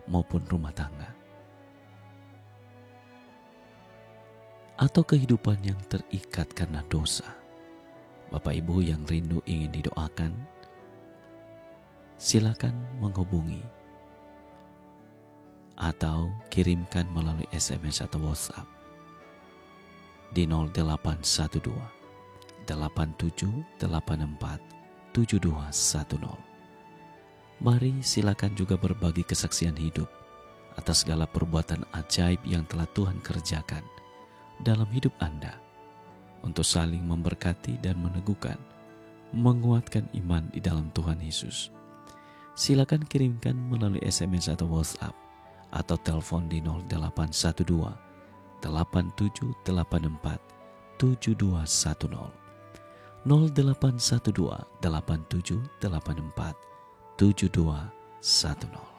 maupun rumah tangga, atau kehidupan yang terikat karena dosa. Bapak Ibu yang rindu ingin didoakan, silakan menghubungi atau kirimkan melalui SMS atau WhatsApp di 0812 8784 7210. Mari silakan juga berbagi kesaksian hidup atas segala perbuatan ajaib yang telah Tuhan kerjakan dalam hidup Anda, untuk saling memberkati dan meneguhkan, menguatkan iman di dalam Tuhan Yesus. Silakan kirimkan melalui SMS atau WhatsApp atau telepon di 0812 8784 7210, 0812 8784 7210.